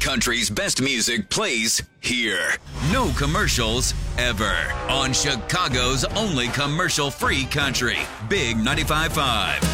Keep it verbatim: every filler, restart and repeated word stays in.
Country's best music plays here. No commercials ever. On Chicago's only commercial-free country. Big ninety-five point five.